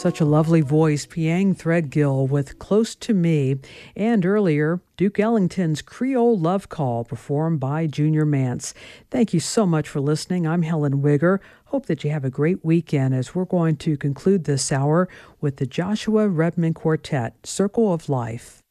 Such a lovely voice, Piang Threadgill with Close to Me, and earlier, Duke Ellington's Creole Love Call performed by Junior Mance. Thank you so much for listening. I'm Helen Wigger. Hope that you have a great weekend as we're going to conclude this hour with the Joshua Redman Quartet, Circle of Life.